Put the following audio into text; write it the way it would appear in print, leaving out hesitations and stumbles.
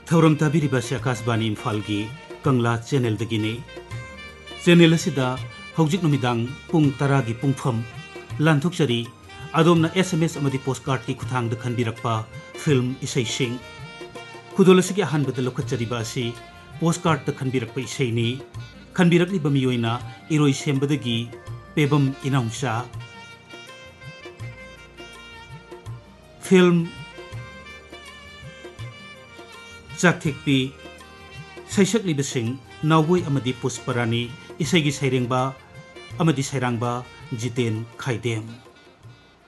थौरम ताबिरिबासे आकाशवाणी इम्फालगी कंगला channel दगिने channel असिदा हौजिक नुमिदांग पुंग तरागी पुंगफम लांथोकचरी अदोमना SMS अमदी postcard की खुथांग खनबिरक्पा film इसैसिंग खुदोल असिगी अहानबदा लौखटचरिबा असि postcard खनबिरक्पा इसैनी खनबिरक्लिबा मियोइना इरोइ सेम्बदगी पेबम इनाउंचा film चाकथेक्पी सैसक्लिबसिंग नावबोई अमदी Pushparani इसैगी सैरेंबा अमदी सैरांबा Jiten खाइदेम।